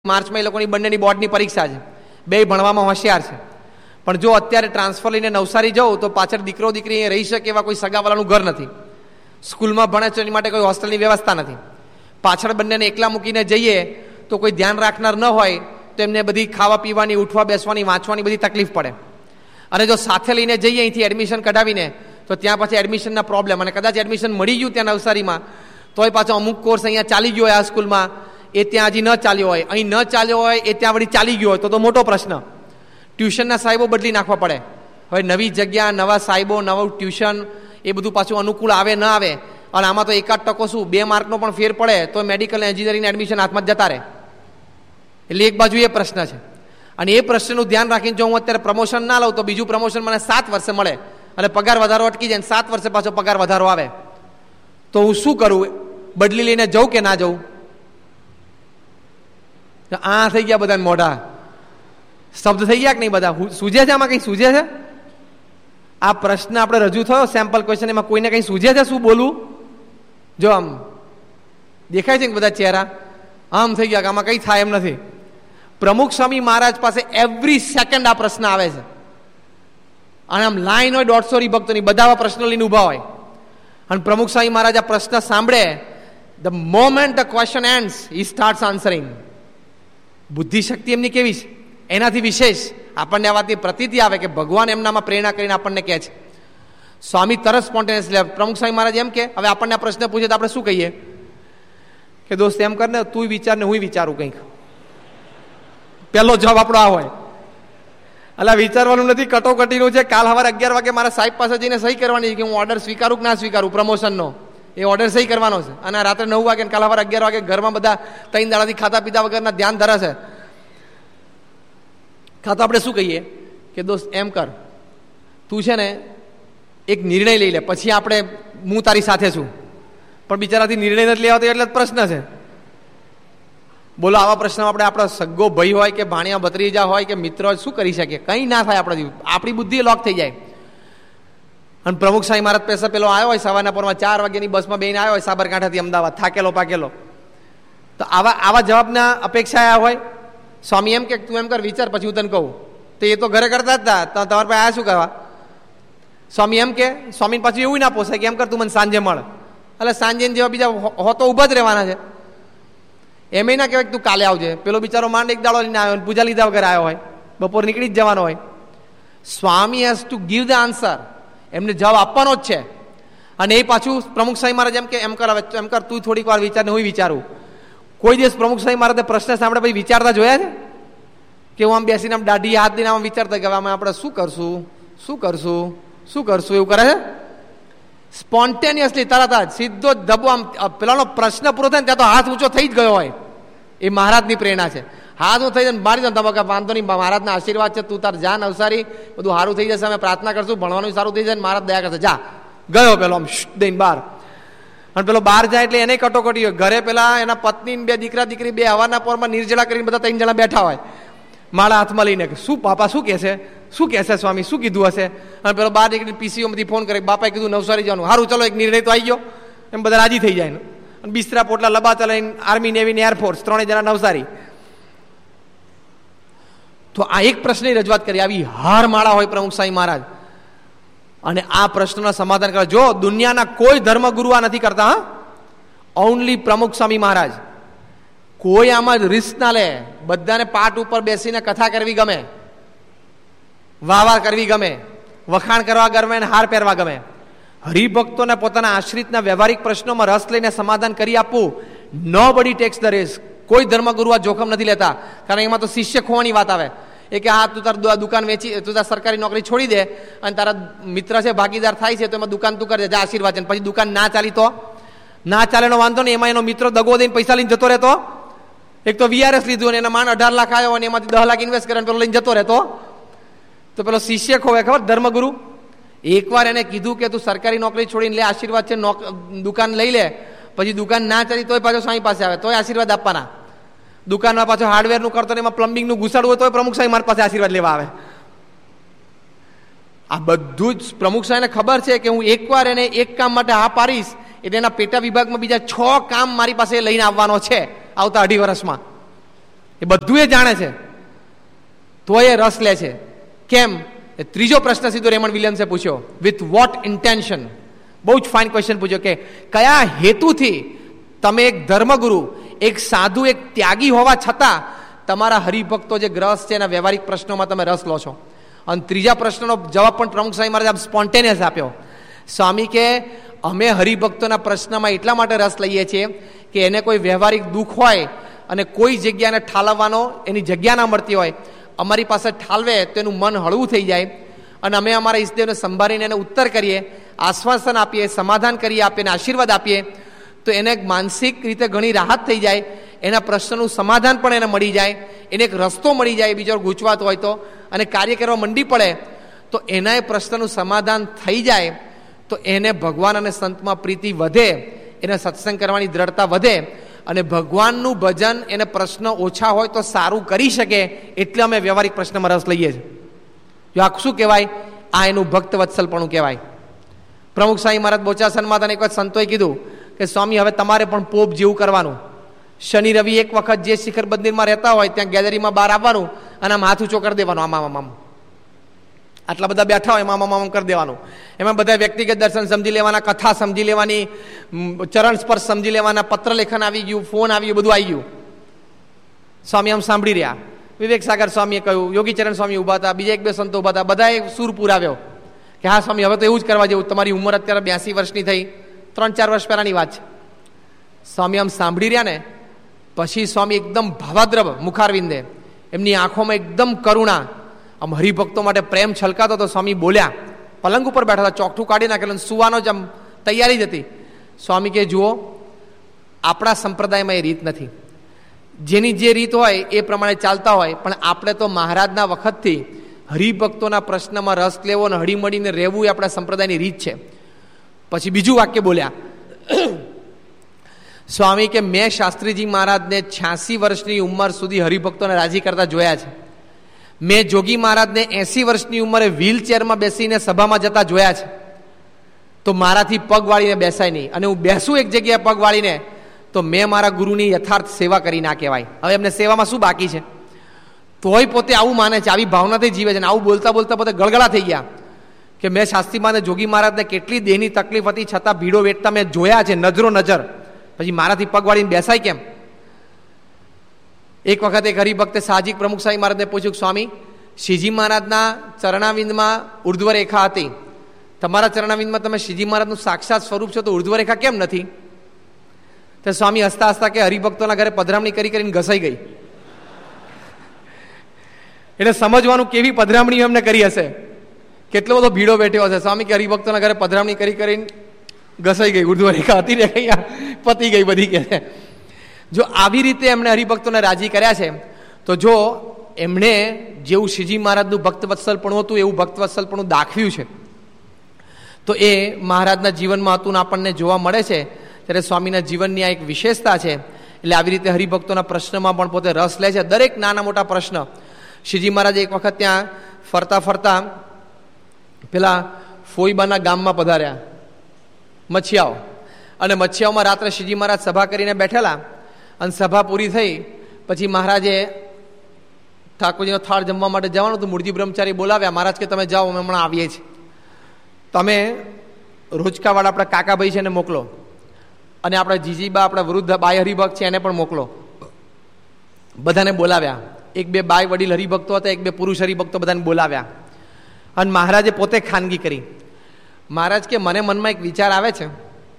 માર્ચમાં એ લોકોની બંનેની બોર્ડની પરીક્ષા છે, બે ભણવામાં હોશિયાર છે, પણ જો અત્યારે ટ્રાન્સફર લઈને નવસારી જાઉં તો પાછળ દીકરો દીકરી અહીંયા રહી શકે એવા કોઈ સગાવાળાનું ઘર નથી, સ્કૂલમાં ભણે છે એની માટે કોઈ હોસ્ટેલની વ્યવસ્થા નથી, પાછળ બંનેને એકલા મૂકીને જઈએ તો કોઈ ધ્યાન રાખનાર ન હોય તો એમને બધી ખાવા પીવાની, ઉઠવા બેસવાની, વાંચવાની બધી તકલીફ પડે. અને જો સાથે લઈને જઈએ અહીંથી એડમિશન કઢાવીને તો ત્યાં પછી એડમિશનના પ્રોબ્લેમ, અને કદાચ એડમિશન મળી ગયું ત્યાં નવસારીમાં તોય પાછો અમુક કોર્સ અહીંયા ચાલી ગયો હોય આ સ્કૂલમાં, એ ત્યાં હજી ન ચાલ્યો હોય, અહીં ન ચાલ્યો હોય એ ત્યાં વળી ચાલી ગયો હોય તો મોટો પ્રશ્ન. ટ્યુશનના સાહેબો બદલી નાખવા પડે. હવે નવી જગ્યા, નવા સાહેબો, નવું ટ્યુશન, એ બધું પાછું અનુકૂળ આવે ન આવે. અને આમાં તો 1-8% શું 2 માર્કનો પણ ફેર પડે તો મેડિકલ એન્જિનિયરિંગ એડમિશન હાથમાં જતા રહે. એટલે એક બાજુ એ પ્રશ્ન છે. અને એ પ્રશ્નનું ધ્યાન રાખીને જો હું અત્યારે પ્રમોશન ના લઉં તો બીજું પ્રમોશન મને 7 વર્ષે મળે અને પગાર વધારો અટકી જાય, 7 વર્ષે પાછો પગાર વધારો આવે તો હું શું કરું? બદલી લઈને જઉં કે ના જઉં? આ થઈ ગયા બધા મોઢા, શબ્દ થઈ ગયા કે નહીં? બધા સૂજે છે? આમાં કંઈ સૂજે છે? આ પ્રશ્ન આપણે રજૂ થયો સેમ્પલ ક્વેશ્ચન, એમાં કોઈને કંઈ સૂજે છે? શું બોલવું? જો આમ દેખાય છે કે બધા ચહેરા આમ થઈ ગયા કે આમાં કંઈ થાય એમ નથી. પ્રમુખ સ્વામી મહારાજ પાસે એવરી સેકન્ડ આ પ્રશ્ન આવે છે, અને આમ લાઈન હોય 150 ભક્તોની, બધા આવા પ્રશ્નો લઈને ઊભા હોય, અને પ્રમુખ સ્વામી મહારાજ આ પ્રશ્ન સાંભળે, the moment the question ends he starts answering. બુદ્ધિ શક્તિ એમની કેવી છે? એનાથી વિશેષ આપણને આ વાતની પ્રતીતિ આવે કે ભગવાન એમનામાં પ્રેરણા કરીને આપણને કહે છે. સ્વામી તરત સ્પોન્ટેનિયસ લે. પ્રમુખ સ્વામી મહારાજ એમ કે હવે આપણને આ પ્રશ્ન પૂછે તો આપણે શું કહીએ કે દોસ્ત એમ કર ને, તું વિચાર ને હું વિચારું કંઈક. પહેલો જવાબ આપણો આ હોય. એટલે વિચારવાનું નથી, કટોકટીનું છે. કાલ સવારે 11 વાગે મારા સાહેબ પાસે જઈને સહી કરવાની છે કે હું ઓર્ડર સ્વીકારું કે ના સ્વીકારું પ્રમોશનનો. એ ઓર્ડર સહી કરવાનો છે. અને રાત્રે 9 વાગે કાલ સવારે 11 વાગે ઘરમાં બધા 3 દાડાથી ખાતા પીતા વગરના ધ્યાન ધરે છે. ખાતો આપણે શું કહીએ કે દોસ્ત એમ કર, તું છે ને એક નિર્ણય લઈ લે, પછી આપણે હું તારી સાથે છું. પણ બિચારાથી નિર્ણય નથી લેવાતો એટલે જ પ્રશ્ન છે. બોલો, આવા પ્રશ્નમાં આપણે આપણો સગ્ગો ભાઈ હોય કે ભાણિયા ભત્રીજા હોય કે મિત્ર હોય શું કરી શકીએ? કંઈ ના થાય. આપણી બુદ્ધિ લોક થઈ જાય. અને પ્રમુખ સ્વામી મહારાજ પૈસા પેલો આવ્યો હોય સવારના પોરમાં 4 વાગ્યાની બસમાં બેહીને આવ્યો હોય સાબરકાંઠાથી અમદાવાદ, થાકેલો પાકેલો, તો આવા જવાબના અપેક્ષા આવ્યા હોય. સ્વામી એમ કે તું એમ કર, વિચાર પછી હું તને કહું. તો એ તો ઘરે કરતા જ હતા, તો તમારા પાસે આ શું કરવા? સ્વામી એમ કે, સ્વામીને પાછું એવું ના પોસાય કે એમ કર તું મને સાંજે મળ. એટલે સાંજે જેવા બીજા હો તો ઊભા જ રહેવાના છે. એમ ના કહેવાય કે તું કાલે આવજે. પેલો બિચારો માંડ 1 દાડો લઈને આવ્યો, પૂજા લીધા વગર આવ્યો હોય, બપોર નીકળી જ જવાનો હોય. સ્વામી has to give the answer. એમને જવાબ આપવાનો જ છે. અને એ પાછું પ્રમુખ સ્વામી મહારાજ એમ કે એમ કર, હવે એમ કર તું થોડીક વાર વિચાર ને હું વિચારું. કોઈ દિવસ પ્રમુખ સ્વામી મહારાજે પ્રશ્ન સાંભળે પછી વિચારતા જોયા છે કે હું આમ બેસીને આમ દાઢી હાથ દઈને આમ વિચારતા કે આમાં આપણે શું કરશું, શું કરશું, શું કરશું, એવું કરે છે? સ્પોન્ટેનિયસલી તરત જ સીધો ધબ્બો આમ પેલાનો પ્રશ્ન પૂરો થાય ને ત્યાં તો હાથ ઊંચો થઈ જ ગયો હોય. એ મહારાજની પ્રેરણા છે. હાથ હું થઈ જાય મારી દઉં તમે વાંધો નહીં, મહારાજના આશીર્વાદ છે, તું તાર જા નવસારી, બધું સારું થઈ જશે, અમે પ્રાર્થના કરશું, ભણવાનું સારું થઈ જાય, મહારાજ દયા કરશે, જા. ગયો પેલો આમ દઈને બહાર. અને પેલો બહાર જાય એટલે એને કટોકટી હોય. ઘરે પેલા એના પત્ની 2 દીકરા દીકરી 2 હવાના પોરમાં નિર્જળા કરીને બધા 3 જણા બેઠા હોય માળા હાથમાં લઈને. શું પાપા શું કહેશે, શું કહેશે સ્વામી, શું કીધું હશે? અને પેલો બહાર નીકળીને પીસીઓમાંથી ફોન કરે, બાપાએ કીધું નવસારી જવાનું. સારું ચલો એક નિર્ણય તો આવી ગયો. એમ બધા રાજી થઈ જાય. અને બિસ્તરા પોટલા લબાતા લઈને આર્મી, નેવી ને એરફોર્સ 3 જણા નવસારી. તો આ એક પ્રશ્નની રજૂઆત કરી. આવી હાર માળા હોય પ્રમુખ સ્વામી મહારાજ, અને આ પ્રશ્નોના સમાધાન કરે. જો દુનિયાના કોઈ ધર્મગુરુ આ નથી કરતા, હા, ઓનલી પ્રમુખ સ્વામી મહારાજ. કોઈ આમાં રિસ્ક ના લે. બધાને પાટ ઉપર બેસીને કથા કરવી ગમે, વાહ કરવી ગમે, વખાણ કરવા ગમે અને હાર પહેરવા ગમે. હરિભક્તોને પોતાના આશ્રિતના વ્યવહારિક પ્રશ્નોમાં રસ લઈને સમાધાન કરી આપવું. Nobody tax the risk. કોઈ ધર્મગુરુ આ જોખમ નથી લેતા, કારણ એમાં તો શિષ્ય ખોવાની વાત આવે. એ કે હા તું તાર દુકાન વેચી, તું તાર સરકારી નોકરી છોડી દે અને તારા મિત્ર છે ભાગીદાર થાય છે તો એમાં દુકાન તું કરજે, જા આશીર્વાદ છે. પછી દુકાન ના ચાલી તો ના ચાલેનો વાંધો નહીં, એમાં એનો મિત્ર દગો દઈને પૈસા લઈને જતો રહેતો. એક તો VRS લીધું અને એના માંડ 18 લાખ આવ્યો અને એમાંથી 10 લાખ ઇન્વેસ્ટ કરે પેલો લઈને જતો રહેતો. તો પેલો શિષ્ય ખોવે ખબર ધર્મગુરુ. એકવાર એને કીધું કે તું સરકારી નોકરી છોડીને લે, આશીર્વાદ છે, દુકાન લઈ લે. પછી દુકાન ના ચાલી તોય પાછો સ્વામી પાસે આવે, તોય આશીર્વાદ આપવાના. દુકાનમાં પાછો હાર્ડવેરનું કરતો એમાં પ્લમ્બિંગનું ઘુસાડવું હોય તો પ્રમુખ સ્વામી મારા પાસે આશીર્વાદ લેવા આવે. આ બધું જ પ્રમુખ સ્વામીને ખબર છે કે હું એકવાર એને એક કામ માટે હા પાડીશ એટલે એના પેટા વિભાગમાં બીજા 6 કામ મારી પાસે લઈને આવવાનો છે આવતા 2.5 વર્ષમાં. એ બધું એ જાણે છે, તો એ રસ લે છે. કેમ? એ ત્રીજો પ્રશ્ન સીધો રેમન્ડ વિલિયમ્સે પૂછ્યો, વિથ વોટ ઇન્ટેન્શન. બહુ જ ફાઇન ક્વેશ્ચન પૂછ્યો કે કયા હેતુથી તમે એક ધર્મગુરુ, એક સાધુ, એક ત્યાગી હોવા છતાં તમારા હરિભક્તો જે ગ્રસ છે એના વ્યવહારિક પ્રશ્નોમાં તમે રસ લો છો. અને ત્રીજા પ્રશ્નનો જવાબ પણ પ્રમુખ સ્વામી મહારાજ સ્પોન્ટેનિયસ આપ્યો. સ્વામી કે અમે હરિભક્તોના પ્રશ્નમાં એટલા માટે રસ લઈએ છીએ કે એને કોઈ વ્યવહારિક દુઃખ હોય અને કોઈ જગ્યાને ઠાલવવાનો એની જગ્યા ના મળતી હોય, અમારી પાસે ઠાલવે તો એનું મન હળવું થઈ જાય અને અમે અમારા ઈષ્ટદેવને સંભાળીને એને ઉત્તર કરીએ, આશ્વાસન આપીએ, સમાધાન કરીએ, આપીને આશીર્વાદ આપીએ તો એને માનસિક રીતે ઘણી રાહત થઈ જાય, એના પ્રશ્નનું સમાધાન પણ એને મળી જાય, એને એક રસ્તો મળી જાય બીજો ગૂંચવાતો હોય તો, અને કાર્ય કરવા મંડી પડે તો એના એ પ્રશ્નનું સમાધાન થઈ જાય તો એને ભગવાન અને સંતમાં પ્રીતિ વધે, એને સત્સંગ કરવાની દ્રઢતા વધે અને ભગવાનનું ભજન એને પ્રશ્ન ઓછા હોય તો સારું કરી શકે. એટલે અમે વ્યવહારિક પ્રશ્નમાં રસ લઈએ છીએ. જો આ શું કહેવાય? આ એનું ભક્ત વત્સલપણું કહેવાય. પ્રમુખ સ્વામી મહારાજ બોચાસનમાં એક વખત સંતોએ કીધું કે સ્વામી હવે તમારે પણ પોપ જેવું કરવાનું. શનિ રવિ એક વખત જે શિખર મંદિરમાં રહેતા હોય ત્યાં ગેલેરીમાં બહાર આવવાનું અને આમ હાથ ઊંચો કરી દેવાનો, આમ આટલા બધા બેઠા હોય આમ કરી દેવાનું. એમાં બધા વ્યક્તિગત દર્શન સમજી લેવાના, કથા સમજી લેવાની, ચરણ સ્પર્શ સમજી લેવાના, પત્ર લેખન આવી ગયું, ફોન આવી ગયું, બધું આવી ગયું. સ્વામી આમ સાંભળી રહ્યા. વિવેક સાગર સ્વામીએ કહ્યું, યોગીચરણ સ્વામી ઉભા હતા, બીજા એક બે સંતો ઉભા હતા, બધાએ સૂર પુરાવ્યો કે હા સ્વામી હવે તો એવું જ કરવા જેવું, તમારી ઉંમર અત્યારે 82 વર્ષની થઈ, 3-4 વર્ષ પહેલાની વાત છે. સ્વામી આમ સાંભળી રહ્યા ને પછી સ્વામી એકદમ ભાવાદ્રવ મુખારવિંદે, એમની આંખોમાં એકદમ કરુણા, આમ હરિભક્તો માટે પ્રેમ છલકાતો તો સ્વામી બોલ્યા. પલંગ ઉપર બેઠા હતા, ચોકઠું કાઢી નાખેલું, સુવાનો જ આમ તૈયારી જ હતી. સ્વામી કે જુઓ, આપણા સંપ્રદાયમાં એ રીત નથી, જેની જે રીત હોય એ પ્રમાણે ચાલતા હોય, પણ આપણે તો મહારાજના વખતથી હરિભક્તોના પ્રશ્નમાં રસ લેવો અને હળીમળીને રહેવું એ આપણા સંપ્રદાયની રીત છે. પછી બીજું વાક્ય બોલ્યા સ્વામી કે મેં શાસ્ત્રીજી મહારાજને 86 વર્ષની ઉંમર સુધી હરિભક્તોને રાજી કરતા જોયા છે. મેં જોગી મહારાજને 80 વર્ષની ઉંમરે વ્હીલચેરમાં બેસીને સભામાં જતા જોયા છે. તો મારાથી પગ વાળીને બેસાય નહીં, અને હું બેસું એક જગ્યાએ પગ વાળીને તો મેં મારા ગુરુની યથાર્થ સેવા કરી ના કહેવાય. હવે એમને સેવામાં શું બાકી છે? તોય પોતે આવું માને છે, આવી ભાવનાથી જીવે છે, અને આવું બોલતા બોલતા પોતે ગળગળા થઈ ગયા કે મેં શાસ્ત્રીમાં અને જોગી મહારાજને કેટલી દેહની તકલીફ હતી છતાં ભીડો વેઠતા મેં જોયા છે, નજરો નજર, પછી મારાથી પગ વાળીને બેસાય કેમ? એક વખત એક હરિભક્તે સાહજિક પ્રમુખ સ્વામી મહારાજને પૂછ્યું, સ્વામી શ્રીજી મહારાજના ચરણાવિંદમાં ઉર્ધ્વરેખા હતી, તમારા ચરણાવિંદમાં તમે શ્રીજી મહારાજનું સાક્ષાત સ્વરૂપ છો તો ઉર્ધ્વરેખા કેમ નથી? તો સ્વામી હસતા હસતા કે હરિભક્તોના ઘરે પધરામણી કરી કરીને ઘસાઈ ગઈ. એટલે સમજવાનું કેવી પધરામણી એમને કરી હશે, કેટલો બધો ભીડો બેઠ્યો હશે. સ્વામી કે હરિભક્તોના ઘરે પધરામણી કરી કરીને ઘસાઈ ગઈ, ઉર્ધ્વરેખા હતી ને કઈ પતી ગઈ બધી કે. જો આવી રીતે એમણે હરિભક્તોને રાજી કર્યા છે તો જો એમણે જેવું શ્રીજી મહારાજનું ભક્તવત્સલપણું હતું એવું ભક્તવત્સલપણું દાખવ્યું છે તો એ મહારાજના જીવનમાં હતું ને આપણને જોવા મળે છે. ત્યારે સ્વામીના જીવનની આ એક વિશેષતા છે. એટલે આવી રીતે હરિભક્તોના પ્રશ્નમાં પણ પોતે રસ લે છે. દરેક નાના મોટા પ્રશ્ન શ્રીજી મહારાજ એક વખત ત્યાં ફરતા ફરતા પેલા ફોઈબાના ગામમાં પધાર્યા, મચ્છિયાઓ, અને મચ્છિયાઓમાં રાત્રે શ્રીજી મહારાજ સભા કરીને બેઠેલા, અને સભા પૂરી થઈ પછી મહારાજે ઠાકોરજીનો થાળ જમવા માટે જવાનું હતું. મૂળજી બ્રહ્મચારી બોલાવ્યા, મહારાજ કે તમે જાઓ, અમે હમણાં આવીએ છીએ, તમે રોજકાવાળા આપણા કાકાભાઈ છે એને મોકલો, અને આપણા જીજીબા આપણા વૃદ્ધ બાય હરિભક્ત છે એને પણ મોકલો. બધાને બોલાવ્યા. એક બે બાય વડીલ હરિભક્તો હતા, એક બે પુરુષ હરિભક્તો, બધાને બોલાવ્યા. અને મહારાજે પોતે ખાનગી કરી. મહારાજ કે મને મનમાં એક વિચાર આવે છે.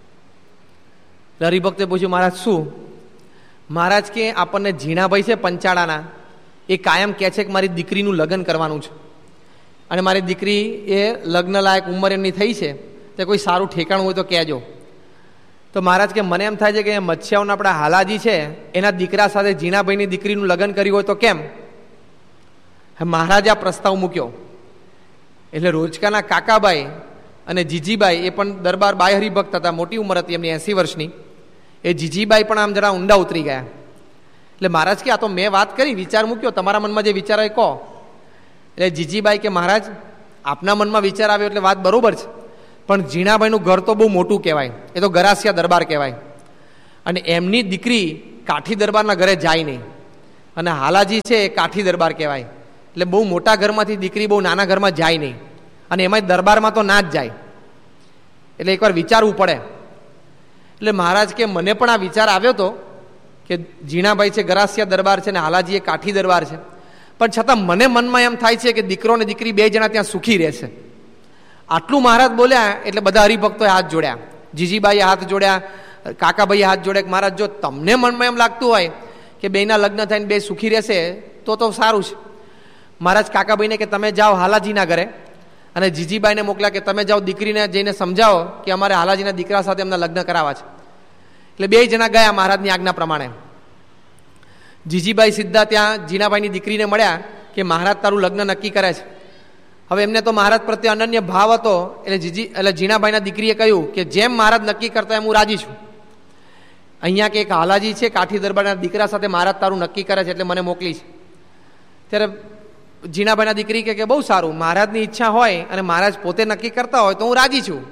હરિભક્તે પૂછ્યું, મહારાજ શું? મહારાજ કે આપણને ઝીણાભાઈ છે પંચાળાના, એ કાયમ કહે છે કે મારી દીકરીનું લગ્ન કરવાનું છે, અને મારી દીકરી એ લગ્ન લાયક ઉંમર એમની થઈ છે, તે કોઈ સારું ઠેકાણું હોય તો કહેજો. તો મહારાજ કે મને એમ થાય છે કે મચ્છિયાઓના આપણા હાલાજી છે એના દીકરા સાથે ઝીણાભાઈની દીકરીનું લગ્ન કર્યું હોય તો કેમ? મહારાજે આ પ્રસ્તાવ મૂક્યો. એટલે રોજકાના કાકાભાઈ અને જીજીબાઈ એ પણ દરબાર બાય હરિભક્ત હતા, મોટી ઉંમર હતી એમની 80 વર્ષની. એ જીજીબાઈ પણ આમ જરા ઊંડા ઉતરી ગયા. એટલે મહારાજ કે આ તો મેં વાત કરી, વિચાર મૂક્યો, તમારા મનમાં જે વિચાર હોય કહો. એટલે જીજીબાઈ કે મહારાજ આપના મનમાં વિચાર આવ્યો એટલે વાત બરોબર છે, પણ ઝીણાભાઈનું ઘર તો બહુ મોટું કહેવાય, એ તો ગરાસિયા દરબાર કહેવાય, અને એમની દીકરી કાઠી દરબારના ઘરે જાય નહીં, અને હાલાજી છે એ કાઠી દરબાર કહેવાય. એટલે બહુ મોટા ઘરમાંથી દીકરી બહુ નાના ઘરમાં જાય નહીં, અને એમાંય દરબારમાં તો ના જ જાય. એટલે એકવાર વિચારવું પડે. એટલે મહારાજ કે મને પણ આ વિચાર આવ્યો હતો કે ઝીણાભાઈ છે ગરાસિયા દરબાર છે ને હાલાજી એ કાઠી દરબાર છે, પણ છતાં મને મનમાં એમ થાય છે કે દીકરો ને દીકરી બે જણા ત્યાં સુખી રહેશે. આટલું મહારાજ બોલ્યા એટલે બધા હરિભક્તોએ હાથ જોડ્યા, જીજીબાઈએ હાથ જોડ્યા, કાકાભાઈએ હાથ જોડ્યા. મહારાજ જો તમને મનમાં એમ લાગતું હોય કે બેના લગ્ન થઈને બે સુખી રહેશે તો સારું છે. મહારાજ કાકાભાઈને કે તમે જાઓ હાલાજીના ઘરે, અને જીજીબાઈને મોકલ્યા કે તમે જાઓ દીકરીને જઈને સમજાવો કે અમારે હાલાજીના દીકરા સાથે એમના લગ્ન કરાવવા છે. એટલે બે જણા ગયા મહારાજની આજ્ઞા પ્રમાણે. જીજીબાઈ સીધા ત્યાં ઝીણાભાઈની દીકરીને મળ્યા કે મહારાજ તારું લગ્ન નક્કી કરે છે. હવે એમને તો મહારાજ પ્રત્યે અનન્ય ભાવ હતો, એટલે ઝીણાભાઈના દીકરીએ કહ્યું કે જેમ મહારાજ નક્કી કરતા એમ હું રાજી છું. અહીંયા કે એક હાલાજી છે કાઠી દરબારના દીકરા સાથે મહારાજ તારું નક્કી કરે છે એટલે મને મોકલી છે. ત્યારે ઝીણાભાઈના દીકરી કે બહુ સારું, મહારાજની ઈચ્છા હોય અને મહારાજ પોતે નક્કી કરતા હોય તો હું રાજી છું.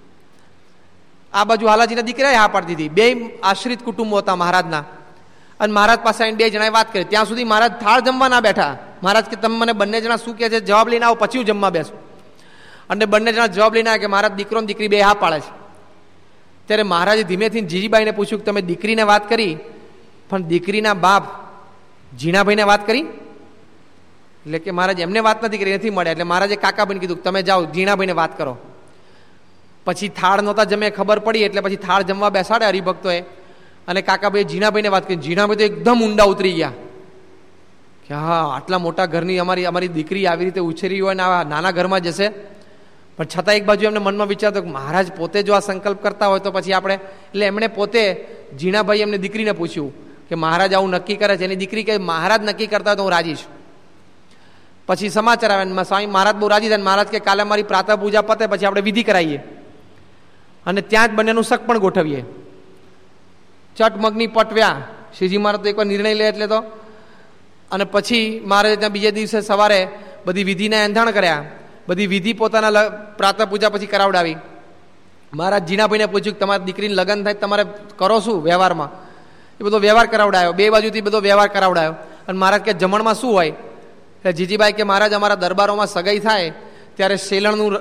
આ બાજુ હાલાજીના દીકરાએ હા પાડી દીધી. બે આશ્રિત કુટુંબો હતા મહારાજના, અને મહારાજ પાસે આવીને બે જણાએ વાત કરી. ત્યાં સુધી મહારાજ થાળ જમવા ના બેઠા. મહારાજ કે તમે મને બંને જણા શું કહે છે જવાબ લઈને આવો, પછી હું જમવા બેસું. અને બંને જણા જવાબ લઈને આવ્યા કે મહારાજ દીકરો ને દીકરી બે હા પાડે છે. ત્યારે મહારાજે ધીમેથી જીજીબાઈને પૂછ્યું કે તમે દીકરીને વાત કરી, પણ દીકરીના બાપ ઝીણાભાઈને વાત કરી? એટલે કે મહારાજ એમને વાત નથી કરી, નથી મળ્યા. એટલે મહારાજે કાકાભાઈને કીધું તમે જાઓ ઝીણાભાઈને વાત કરો. પછી થાળ નહોતા જમે, ખબર પડી એટલે પછી થાળ જમવા બેસાડે હરિભક્તોએ, અને કાકાભાઈ ઝીણાભાઈને વાત કરી. ઝીણાભાઈ તો એકદમ ઊંડા ઉતરી ગયા કે હા આટલા મોટા ઘરની અમારી દીકરી આવી રીતે ઉછેરી હોય ને આ નાના ઘરમાં જશે. પણ છતાં એક બાજુ એમને મનમાં વિચારતો કે મહારાજ પોતે જો આ સંકલ્પ કરતા હોય તો પછી આપણે, એટલે એમણે પોતે ઝીણાભાઈ એમને દીકરીને પૂછ્યું કે મહારાજ આવું નક્કી કરે છે. એની દીકરી કે મહારાજ નક્કી કરતા હોય તો હું રાજી છું. પછી સમાચાર આવે સ્વામી મહારાજ બહુ રાજી થાય. મહારાજ કે કાલે મારી પ્રાતઃ પૂજા પતે પછી આપણે વિધિ કરાવીએ અને ત્યાં જ બંનેનું શક પણ ગોઠવીએ. ચટમગની પટવ્યા શ્રીજી મહારાજ તો એકવાર નિર્ણય લે એટલે તો. અને પછી મહારાજે ત્યાં બીજે દિવસે સવારે બધી વિધિને એંધાણ કર્યા, બધી વિધિ પોતાના પ્રાતઃ પૂજા પછી કરાવડાવી. મહારાજ ઝીણાભાઈને પૂછ્યું કે તમારી દીકરીને લગ્ન થાય તમારે કરો શું વ્યવહારમાં? એ બધો વ્યવહાર કરાવડાયો, બે બાજુથી બધો વ્યવહાર કરાવડાયો. અને મહારાજ કે જમણમાં શું હોય? એટલે જીજીબાઈ કે મહારાજ અમારા દરબારોમાં સગાઈ થાય ત્યારે શેલણનું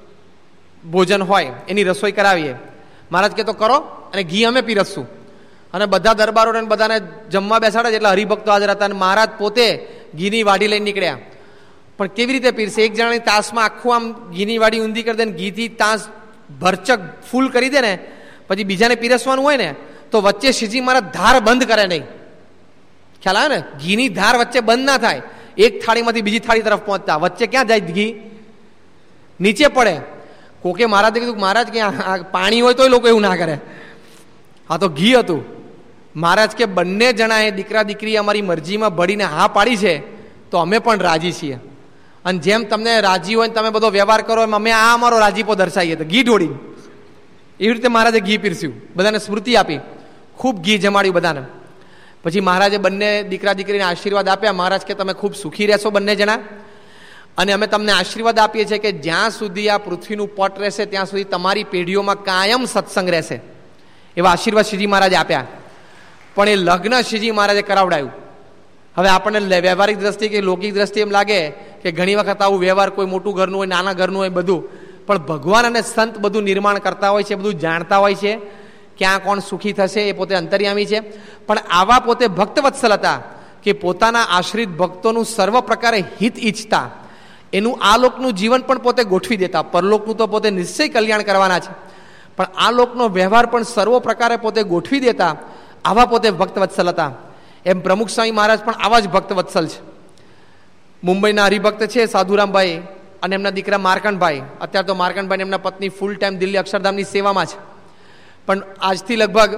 ભોજન હોય એની રસોઈ કરાવીએ. મહારાજ કે તો કરો, અને ઘી અમે પીરસશું. અને બધા દરબારોને બધાને જમવા બેસાડે એટલે હરિભક્તો હાજર હતા. અને મહારાજ પોતે ઘીની વાડી લઈને નીકળ્યા. પણ કેવી રીતે પીરસે? એક જણાની તાસમાં આખું આમ ઘીની વાડી ઊંધી કરી દે ને ઘીથી તાસ ભરચક ફૂલ કરી દે ને, પછી બીજાને પીરસવાનું હોય ને તો વચ્ચે શ્રીજી મહારાજ ધાર બંધ કરે નહીં. ખ્યાલ આવે ને? ઘીની ધાર વચ્ચે બંધ ના થાય. એક થાળીમાંથી બીજી થાળી તરફ પહોંચતા વચ્ચે ક્યાં જાય ઘી? નીચે પડે. કોકે મહારાજે કીધું મહારાજ કે પાણી હોય તો લોકો એવું ના કરે, આ તો ઘી હતું. મહારાજ કે બંને જણાએ દીકરા દીકરી અમારી મરજીમાં ભળીને હા પાડી છે તો અમે પણ રાજી છીએ. અને જેમ તમને રાજી હોય ને તમે બધો વ્યવહાર કરો એમ અમે આ અમારો રાજીપો દર્શાવીએ તો ઘી ઢોળી. એવી રીતે મહારાજે ઘી પીરસ્યું, બધાને સ્મૃતિ આપી, ખૂબ ઘી જમાડ્યું બધાને. પછી મહારાજે બંને દીકરા દીકરીને આશીર્વાદ આપ્યા. મહારાજ કે તમે ખૂબ સુખી રહેશો બંને જણા, અને અમે તમને આશીર્વાદ આપીએ છીએ કે જ્યાં સુધી આ પૃથ્વીનું પટ રહેશે ત્યાં સુધી તમારી પેઢીઓમાં કાયમ સત્સંગ રહેશે. એવા આશીર્વાદ શ્રીજી મહારાજે આપ્યા. પણ એ લગ્ન શ્રીજી મહારાજે કરાવડાયું. હવે આપણને વ્યવહારિક દ્રષ્ટિએ કે લૌકિક દ્રષ્ટિએ એમ લાગે કે ઘણી વખત આવું વ્યવહાર કોઈ મોટું ઘરનું હોય, નાના ઘરનું હોય બધું, પણ ભગવાન અને સંત બધું નિર્માણ કરતા હોય છે, બધું જાણતા હોય છે. ક્યાં કોણ સુખી થશે એ પોતે અંતર્યામી છે. પણ આવા પોતે ભક્તવત્સલ હતા કે પોતાના આશ્રિત ભક્તોનું સર્વ પ્રકારે હિત ઈચ્છતા. એનું આ લોકનું જીવન પણ પોતે ગોઠવી દેતા. પરલોકનું તો પોતે નિશ્ચય કલ્યાણ કરવાના છે, પણ આ લોકનો વ્યવહાર પણ સર્વ પ્રકારે પોતે ગોઠવી દેતા. આવા પોતે ભક્તવત્સલ હતા. એમ પ્રમુખ સ્વામી મહારાજ પણ આવા જ ભક્તવત્સલ છે. મુંબઈના હરિભક્ત છે સાધુરામભાઈ અને એમના દીકરા માર્કંડભાઈ. અત્યારે તો માર્કંડભાઈ એમના પત્ની ફૂલ ટાઈમ દિલ્હી અક્ષરધામની સેવામાં છે. પણ આજથી લગભગ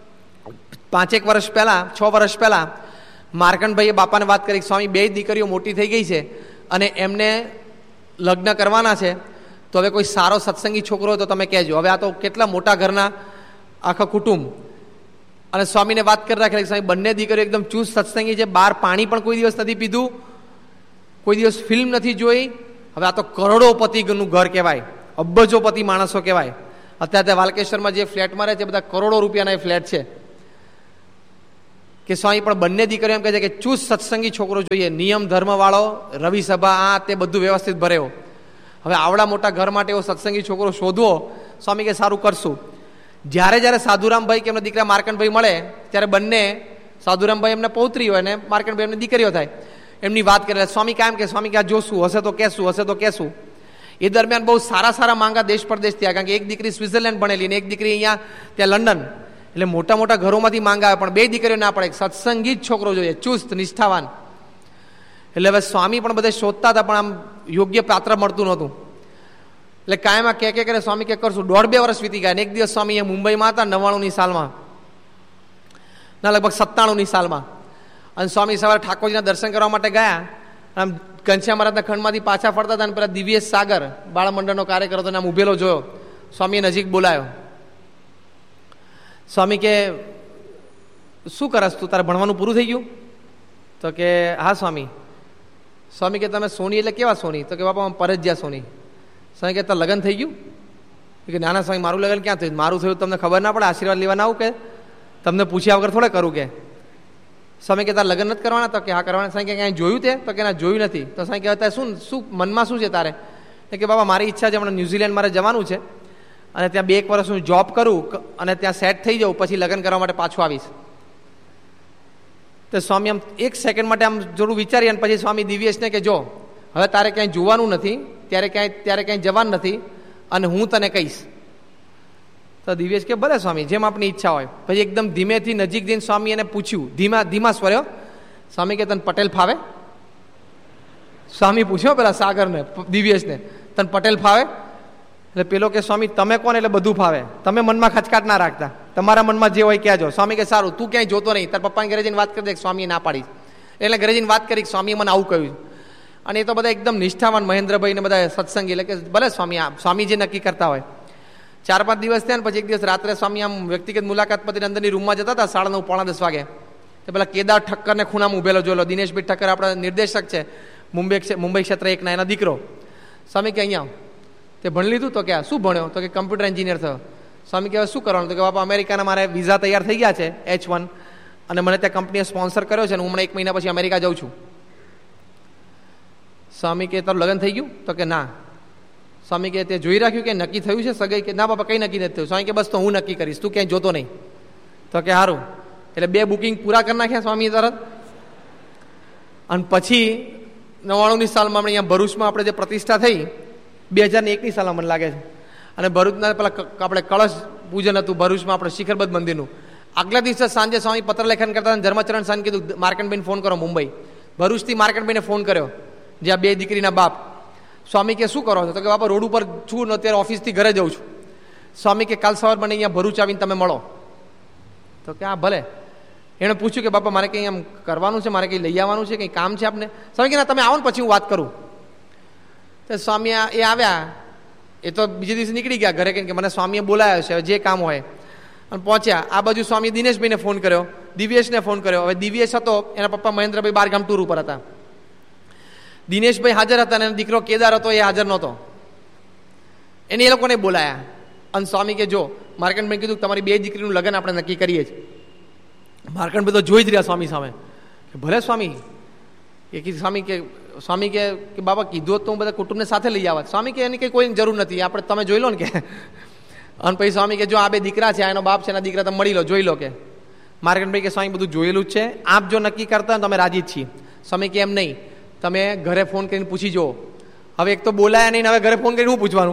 5 વર્ષ પહેલાં, 6 વર્ષ પહેલાં માર્કંડભાઈએ બાપાને વાત કરી, સ્વામી બે દીકરીઓ મોટી થઈ ગઈ છે અને એમને લગ્ન કરવાના છે, તો હવે કોઈ સારો સત્સંગી છોકરો હોય તો તમે કહેજો. હવે આ તો કેટલા મોટા ઘરના આખા કુટુંબ. અને સ્વામીને વાત કરી રાખેલી, સ્વામી બંને દીકરીઓ એકદમ ચુસ્ત સત્સંગી છે, બહાર પાણી પણ કોઈ દિવસ નથી પીધું, કોઈ દિવસ ફિલ્મ નથી જોઈ. હવે આ તો કરોડોપતિનું ઘર કહેવાય, અબજોપતિ માણસો કહેવાય. અત્યારે વાલકેશ્વરમાં જે ફ્લેટમાં રહે છે બધા કરોડો રૂપિયાના એ ફ્લેટ છે. કે સ્વામી પણ બંને દીકરીઓ એમ કહે છે કે ચુસ્ત સત્સંગી છોકરો જોઈએ, નિયમ ધર્મવાળો, રવિ સભા, આ તે બધું વ્યવસ્થિત ભરેવો. હવે આવડા મોટા ઘર માટે એવો સત્સંગી છોકરો શોધવો, સ્વામી કે સારું કરશું. જ્યારે સાધુરામભાઈ કે એમના દીકરા માર્કંડભાઈ મળે ત્યારે બંને, સાધુરામભાઈ એમને પૌત્રી હોય ને માર્કંડભાઈ એમને દીકરીઓ થાય, એમની વાત કરે. સ્વામી કાયમ કે સ્વામી કે આ જોશું, હશે તો કહેશું. એ દરમિયાન બહુ સારા માંગા દેશ પરદેશ થયા, કારણ કે એક દીકરી સ્વિટ્ઝરલેન્ડ ભણેલી ને એક દીકરી અહીંયા ત્યાં લંડન, એટલે મોટા ઘરોમાંથી માંગા આવે. પણ બે દીકરીઓ ના પડે, સત્સંગી જ છોકરો જોઈએ, ચુસ્ત નિષ્ઠાવાન. એટલે હવે સ્વામી પણ બધે શોધતા હતા, પણ આમ યોગ્ય પાત્ર મળતું નહોતું. એટલે કાયમાં કે કરે સ્વામી કે કરશું. 1.5-2 વર્ષ વીતી ગયા. એક દિવસ સ્વામી મુંબઈમાં હતા 99ની સાલમાં, ના લગભગ 97ની સાલમાં, અને સ્વામી સવારે ઠાકોરજીના દર્શન કરવા માટે ગયા. આમ ઘનશ્યામ મહારાજના ખંડમાંથી પાછા ફરતા હતા, અને પેલા દિવ્યેશ સાગર બાળમંડળનો કાર્યકર હતો, આમ ઉભેલો જોયો. સ્વામીએ નજીક બોલાયો. સ્વામી કે શું કરસ તું, તારે ભણવાનું પૂરું થઈ ગયું? તો કે હા સ્વામી. સ્વામી કે તમે સોની એટલે કેવા સોની? તો કે બાપા પરજ્યા સોની. સ્વામી કે તાર લગ્ન થઈ ગયું? કે નાના સ્વામી મારું લગ્ન ક્યાં થયું? મારું થયું તમને ખબર ના પડે? આશીર્વાદ લેવા ના આવું કે તમને પૂછ્યા વગર થોડે કરું કે? સ્વામી કે તાર લગ્ન નથી કરવાના? તો કે હા કરવાના. સ્વામી કે ક્યાંય જોયું તે? તો કે ના જોયું નથી. તો સ્વામી કહેતા શું મનમાં શું છે તારે? કે બાબા મારી ઈચ્છા છે, હમણાં ન્યુઝીલેન્ડ મારે જવાનું છે, અને ત્યાં 2 વર્ષ હું જોબ કરું અને ત્યાં સેટ થઈ જાઉં, પછી લગ્ન કરવા માટે પાછું આવીશ. તો સ્વામી આમ 1 સેકન્ડ માટે આમ થોડું વિચારી, અને પછી સ્વામી દિવ્યેશને કે જો હવે તારે ક્યાંય જોવાનું નથી, ત્યારે ક્યાંય જવાનું નથી, અને હું તને કહીશ. તો દિવ્યેશ કે ભલે સ્વામી, જેમ આપની ઈચ્છા હોય. પછી એકદમ ધીમેથી નજીક જઈને સ્વામી એને પૂછ્યું, ધીમા સ્વર્યો, સ્વામી કે તને પટેલ ફાવે? સ્વામી પૂછ્યો પેલા સાગરને, દિવ્યેશને, તને પટેલ ફાવે? એટલે પેલો કે સ્વામી તમે કોણ એટલે બધું ફાવે, તમે મનમાં ખચકાટ ના રાખતા, તમારા મનમાં જે હોય કહેજો. સ્વામી કે સારું, તું ક્યાંય જોતો નહીં, તાર પપ્પાને ઘરે જઈને વાત કરી દે. સ્વામીએ ના પાડી, એટલે ઘરે જઈને વાત કરી, સ્વામીએ મને આવું કહ્યું. અને એ તો બધા એકદમ નિષ્ઠાવાન મહેન્દ્રભાઈ ને બધા સત્સંગી, એટલે કે ભલે સ્વામી જે નક્કી કરતા હોય. 4-5 દિવસ થયા ને પછી એક દિવસ રાત્રે સ્વામી આમ વ્યક્તિગત મુલાકાત પતિને અંદરની રૂમમાં જતા હતા 9:30-10 વાગે. તો પેલા કેદાર ઠક્કરને ખૂણામાં ઉભેલો જોયેલો. દિનેશભાઈ ઠક્કર આપણા નિર્દેશક છે મુંબઈ ક્ષેત્ર 1ના, એના દીકરો. સ્વામી કે અહીંયા તે ભણી લીધું? તો કે શું ભણ્યો? તો કે કમ્પ્યુટર એન્જિનિયર થયો. સ્વામી કે શું કરવાનું? તો કે બાપા અમેરિકાના મારે વિઝા તૈયાર થઈ ગયા છે H1, અને મને ત્યાં કંપનીએ સ્પોન્સર કર્યો છે, અને હું હમણાં 1 મહિના પછી અમેરિકા જાઉં છું. સ્વામી કે તારું લગ્ન થઈ ગયું? તો કે ના. સ્વામી કે તે જોઈ રાખ્યું કે નક્કી થયું છે સગાઈ? કે ના બાપા કંઈ નક્કી નથી થયું. સ્વામી કે બસ તો હું નક્કી કરીશ, તું ક્યાંય જોતો નહીં. તો કે સારું. એટલે 2 બુકિંગ પૂરા કરી નાખ્યા સ્વામીએ તરત. અને પછી 99ની સાલમાં આપણે અહીંયા ભરૂચમાં આપણે જે પ્રતિષ્ઠા થઈ, 2001ની સાલમાં મને લાગે છે, અને ભરૂચના પેલા આપણે કળશ પૂજન હતું ભરૂચમાં આપણે શિખરબદ્ધ મંદિરનું. આગલા દિવસે સાંજે સ્વામી પત્ર લેખન કરતા ધર્મચરણ સાંજ કીધું માર્કંડભાઈને ફોન કરો મુંબઈ. ભરૂચથી માર્કંડભાઈને ફોન કર્યો, જે આ 2 દીકરીના બાપ. સ્વામી કે શું કરો છો? તો કે બાપા રોડ ઉપર છું ને, અત્યારે ઓફિસથી ઘરે જઉં છું. સ્વામી કે કાલ સવાર મને અહીંયા ભરૂચ આવીને તમે મળો. તો કે હા ભલે. એણે પૂછ્યું કે બાપા મારે કંઈ આમ કરવાનું છે, મારે કંઈ લઈ આવવાનું છે, કંઈ કામ છે આપને? સ્વામી કે ના તમે આવો ને પછી હું વાત કરું. તો સ્વામી એ આવ્યા, એ તો બીજે દિવસે નીકળી ગયા ઘરે, કે મને સ્વામીએ બોલાવ્યો છે, જે કામ હોય. અને પહોંચ્યા. આ બાજુ સ્વામી દિનેશભાઈને ફોન કર્યો, દિવ્યેશને ફોન કર્યો. હવે દિવ્યેશ હતો, એના પપ્પા મહેન્દ્રભાઈ 12 ગામ ટૂર ઉપર હતા. દિનેશભાઈ હાજર હતા, અને એનો દીકરો કેદાર હતો, એ હાજર નહોતો. એને એ લોકોને બોલાયા. અને સ્વામી કે જો માર્કંડભાઈ કીધું તમારી 2 દીકરીનું લગ્ન આપણે નક્કી કરીએ છીએ. માર્કંડભાઈ તો જોઈ જ રહ્યા સ્વામી સામે, કે ભલે સ્વામી. એ કીધું સ્વામી કે બાબા કીધું હોત તો હું બધા કુટુંબને સાથે લઈ આવત. સ્વામી કે એની કંઈ કોઈ જરૂર નથી, આપણે તમે જોઈ લો ને કે. અને પછી સ્વામી કે જો આ 2 દીકરા છે, એનો બાપ છે, એના દીકરા તમે મળી લો, જોઈ લો કે. માર્કંડભાઈ કે સ્વામી બધું જોયેલું જ છે, આપ જો નક્કી કરતા હોય તો અમે રાજી જ છીએ. સ્વામી કે એમ નહીં, તમે ઘરે ફોન કરીને પૂછી જુઓ. હવે એક તો બોલાયા નહીં, હવે ઘરે ફોન કરીને હું પૂછવાનું?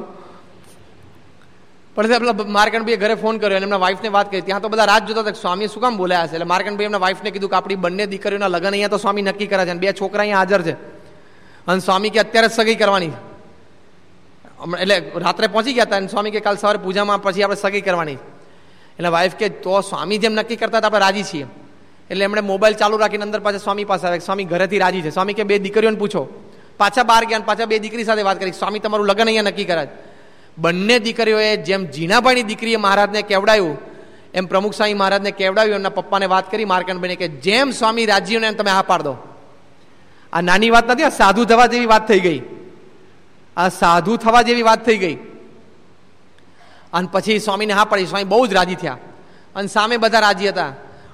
પણ પેલા માર્કંડભાઈએ ઘરે ફોન કર્યો અને એમના વાઈફને વાત કરી. ત્યાં તો બધા રાત જોતા હતા સ્વામી શું કામ બોલાયા છે. એટલે માર્કંડભાઈ એમના વાઈફને કીધું કે આપણી બંને દીકરીઓના લગ્ન અહીંયા તો સ્વામી નક્કી કરે છે, અને 2 છોકરા અહીંયા હાજર છે, અને સ્વામી કે અત્યારે જ સગાઈ કરવાની. એટલે રાત્રે પહોંચી ગયા હતા, અને સ્વામી કે કાલ સવારે પૂજામાં પછી આપણે સગાઈ કરવાની. એટલે વાઈફ કે તો સ્વામી જેમ નક્કી કરતા હતા આપણે રાજી છીએ. એટલે એમણે મોબાઈલ ચાલુ રાખીને અંદર પાછા સ્વામી પાસે આવે. સ્વામી ઘરેથી રાજી છે. સ્વામી કે 2 દીકરીઓને પૂછો. પાછા બહાર ગયા, પાછા 2 દીકરી સાથે વાત કરી. સ્વામી તમારું લગ્ન અહીંયા નક્કી કરાય. બંને દીકરીઓએ જેમ જીણાભાઈની દીકરીએ મહારાજને કેવડાયું, એમ પ્રમુખ સ્વામી મહારાજને કેવડાવ્યું. એમના પપ્પાને વાત કરી માર્કંડભાઈને કે જેમ સ્વામી રાજીઓને તમે હા પાડ દો. આ નાની વાત નથી, આ સાધુ થવા જેવી વાત થઈ ગઈ. આ સાધુ થવા જેવી વાત થઈ ગઈ. અને પછી સ્વામીને હા પાડી. સ્વામી બહુ જ રાજી થયા, અને સામે બધા રાજી હતા.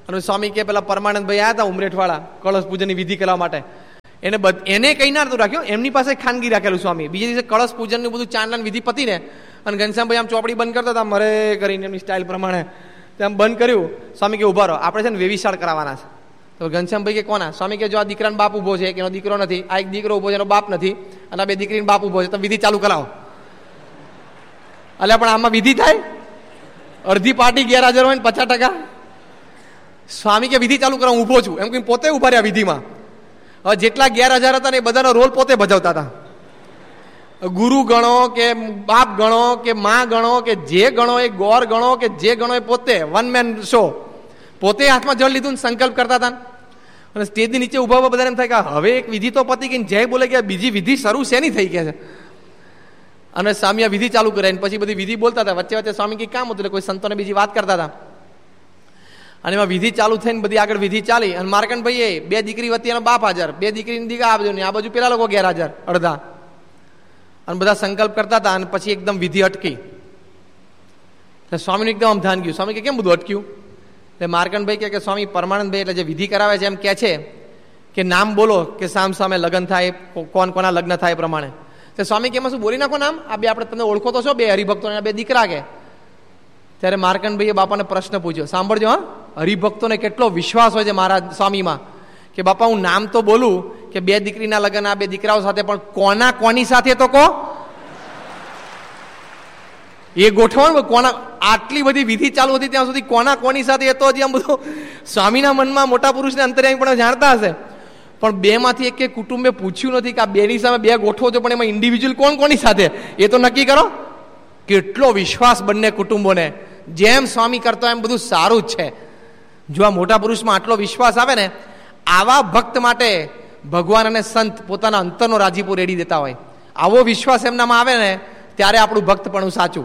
અને સ્વામી કે પેલા પરમાનંદભાઈ આવ્યા હતા ઉમરેઠવાળા કળશ પૂજનની વિધિ કરવા માટે, એને કઈ ના નતું રાખ્યો, એમની પાસે ખાનગી રાખેલું સ્વામી. બીજે દિવસે કળશ પૂજનનું બધું ચાંદલાની વિધિ પતીને અને ઘનશ્યામભાઈ આમ ચોપડી બંધ કરતા હતા મરે કરીને એમની સ્ટાઇલ પ્રમાણે તેમ બંધ કર્યું. સ્વામી કે ઉભા રહો, આપણે છે ને વેવિશાળ કરાવવાના છે. તો ઘનશ્યામભાઈ કે કોના? સ્વામી કે જો આ દીકરાનો બાપ ઉભો છે, એનો દીકરો નથી, આ એક દીકરો ઉભો છે એનો બાપ નથી, અને આ બે દીકરીનો બાપ ઉભો છે, તો વિધિ ચાલુ કરાવો. એટલે પણ આમાં વિધિ થાય? અડધી પાર્ટી ગેરહાજર હોય ને 50%. સ્વામી કે વિધિ ચાલુ કરાવું, ઉભો છું એમ કે પોતે ઉભા રહ્યા વિધિમાં. હવે જેટલા ગેરહાજર હતા ને એ બધાનો રોલ પોતે ભજવતા હતા. ગુરુ ગણો કે બાપ ગણો કે માં ગણો કે જે ગણો એ ગોર ગણો કે જે ગણો એ પોતે વન મેન શો. પોતે હાથમાં જળ લીધું ને સંકલ્પ કરતા હતા. અને સ્ટેજની નીચે ઉભા બધા એમ થાય કે હવે એક વિધિ તો પતી ગઈ, જય બોલે કે બીજી વિધિ શરૂ શેની થઈ ગયા છે. અને સ્વામી વિધિ ચાલુ કરાય પછી બધી વિધિ બોલતા હતા. વચ્ચે વચ્ચે સ્વામી કઈ કામ હતું એટલે કોઈ સંતોને બીજી વાત કરતા હતા. અને એમાં વિધિ ચાલુ થઈને બધી આગળ વિધિ ચાલી. અને માર્કંડભાઈ બે દીકરી વતી એનો બાપ હાજર, બે દીકરીની દીકરા આ બાજુ ને આ બાજુ પેલા લોકો ગેરહાજર અડધા. અને બધા સંકલ્પ કરતા હતા. અને પછી એકદમ વિધિ અટકી. એટલે સ્વામીનું એકદમ આમ ધ્યાન ગયું. સ્વામી કે કેમ બધું અટક્યું? એટલે માર્કંડભાઈ કે સ્વામી પરમાનંદભાઈ એટલે જે વિધિ કરાવે છે એમ કે છે કે નામ બોલો કે સામ સામે લગ્ન થાય, કોણ કોના લગ્ન થાય એ પ્રમાણે. તો સ્વામી કે એમાં શું બોલી નાખો નામ? આ બે આપણે તમને ઓળખો તો છો, બે હરિભક્તો બે દીકરા કે. ત્યારે માર્કંડભાઈએ બાપાને પ્રશ્ન પૂછ્યો, સાંભળજો હા, હરિભક્તોને કેટલો વિશ્વાસ હોય છે મારા સ્વામીમાં કે બાપા હું નામ તો બોલું કે બે દીકરીના લગ્ન આ બે દીકરાઓ સાથે, પણ કોના કોની સાથે તો કહો. એ ગોઠવણ કોના, આટલી બધી વિધિ ચાલુ હતી ત્યાં સુધી કોના કોની સાથે એ તો હજી આમ બધું સ્વામીના મનમાં મોટા પુરુષને અંતર્યામી પણ જાણતા હશે. પણ બે માંથી એક કુટુંબે પૂછ્યું નથી કે આ બેની સામે બે ગોઠવો છો, પણ એમાં ઇન્ડિવિજ્યુઅલ કોણ કોની સાથે એ તો નક્કી કરો. કેટલો વિશ્વાસ બંને કુટુંબોને. જેમ સ્વામી કરતો એમ બધું સારું જ છે. જો આ મોટા પુરુષમાં આટલો વિશ્વાસ આવે ને, આવા ભક્ત માટે ભગવાન અને સંત પોતાના અંતરનો રાજીપો રેડી દેતા હોય. આવો વિશ્વાસ એમનામાં આવે ને ત્યારે આપણું ભક્તપણું સાચું.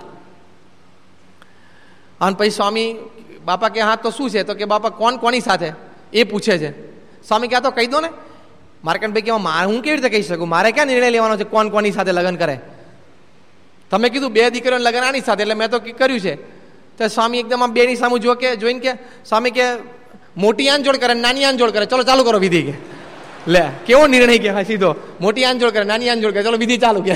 અને પછી સ્વામી બાપા કે હા તો શું છે? તો કે બાપા કોણ કોની સાથે એ પૂછે છે. સ્વામી ક્યાં તો કહી દો ને. માર્કંડભાઈ કે હું કેવી રીતે કહી શકું? મારે ક્યાં નિર્ણય લેવાનો છે કોણ કોની સાથે લગ્ન કરે? તમે કીધું બે દીકરીઓને લગ્ન આની સાથે એટલે મેં તો કર્યું છે. તો સ્વામી એકદમ આમ બેની સામું જોઈને કે સ્વામી કે મોટી આંજોડ કરે નાની આંજોડ કરે, ચલો ચાલુ કરો વિધિ. કે લે કેવો નિર્ણય કે સીધો મોટી આંજોડ કરે નાની આંજોડ કરે, ચલો વિધિ ચાલુ. કે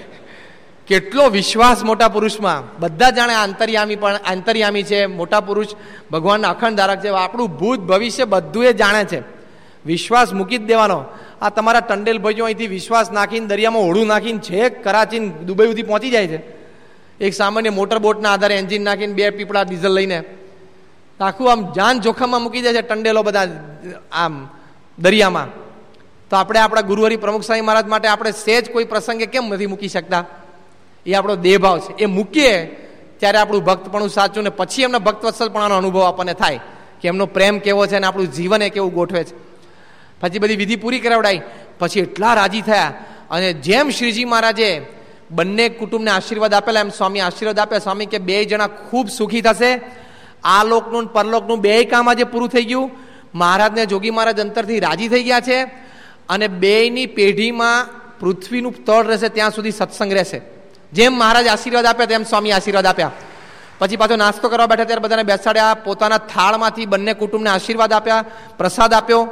કેટલો વિશ્વાસ મોટા પુરુષમાં. બધા જાણે અંતર્યામી છે મોટા પુરુષ, ભગવાનના અખંડ ધારક છે. આપણું ભૂત ભવિષ્ય બધું એ જાણે છે. વિશ્વાસ મૂકી જ દેવાનો. આ તમારા ટંડેલ ભાઈઓ અહીંથી વિશ્વાસ નાખીને દરિયામાં હોડું નાખીને છેક કરાચીને દુબઈ સુધી પહોંચી જાય છે. એક સામાન્ય મોટર બોટના આધારે એન્જિન નાખીને બે પીપળા ડીઝલ લઈને આખું આમ જાન જોખમમાં મૂકી જાય છે ટંડેલો બધા આમ દરિયામાં. તો આપણે આપણા ગુરુહરિ પ્રમુખ સ્વામી મહારાજ માટે આપણે સહેજ કોઈ પ્રસંગે કેમ નથી મૂકી શકતા? એ આપણો દેહભાવ છે. એ મૂકીએ ત્યારે આપણું ભક્તપણું સાચું ને પછી એમના ભક્તવત્સલપણાનો અનુભવ આપણને થાય કે એમનો પ્રેમ કેવો છે અને આપણું જીવન એ કેવું ગોઠવે છે. પછી બધી વિધિ પૂરી કરાવડાઈ પછી એટલા રાજી થયા. અને જેમ શ્રીજી મહારાજે બંને કુટુંબને આશીર્વાદ આપેલા એમ સ્વામી આશીર્વાદ આપ્યા. સ્વામી કે બે જણા ખૂબ સુખી થશે. આ લોકનું પરલોકનું બે કામ આજે પૂરું થઈ ગયું. મહારાજને જોગી મહારાજ અંતરથી રાજી થઈ ગયા છે. અને બેયની પેઢીમાં પૃથ્વીનું તળ રહેશે ત્યાં સુધી સત્સંગ રહેશે. જેમ મહારાજ આશીર્વાદ આપ્યા તેમ સ્વામી આશીર્વાદ આપ્યા. પછી પાછો નાસ્તો કરવા બેઠા ત્યારે બધાને બેસાડ્યા. પોતાના થાળમાંથી બંને કુટુંબને આશીર્વાદ આપ્યા, પ્રસાદ આપ્યો.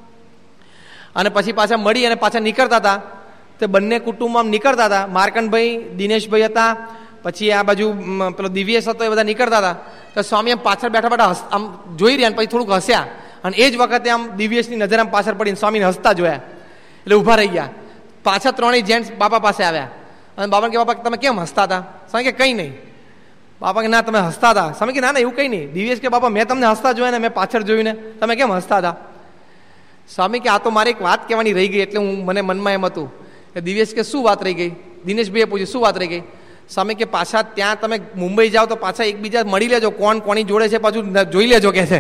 અને પછી પાછા મળી અને પાછા નીકળતા હતા. તે બંને કુટુંબ આમ નીકળતા હતા. માર્કંડભાઈ દિનેશભાઈ હતા, પછી આ બાજુ પેલો દિવ્યેશ હતો, એ બધા નીકળતા હતા. તો સ્વામી આમ પાછળ બેઠા બેઠા આમ જોઈ રહ્યા પછી થોડુંક હસ્યા. અને એ જ વખતે આમ દિવ્યેશની નજર આમ પાછળ પડીને સ્વામીને હસતા જોયા. એટલે ઊભા રહી ગયા. પાછા ત્રણેય જેન્ટ્સ બાપા પાસે આવ્યા. અને બાપાને કે બાપા તમે કેમ હસતા હતા? સ્વામી કે કંઈ નહીં. બાપા કે ના તમે હસતા હતા. સ્વામી કે ના ના એવું કંઈ નહીં. દિવ્યેશ કે બાપા મેં તમને હસતા જોયા ને મેં પાછળ જોયું ને, તમે કેમ હસતા હતા? સ્વામી કે આ તો મારે એક વાત કહેવાની રહી ગઈ એટલે મને મનમાં એમ હતું. દિવ્યેશ કે શું વાત રહી ગઈ? દિનેશભાઈએ પૂછ્યું શું વાત રહી ગઈ? સ્વામી કે પાછા ત્યાં તમે મુંબઈ જાઓ તો પાછા એકબીજા મળી લેજો, કોણ કોની જોડે છે પાછું જોઈ લેજો કે છે.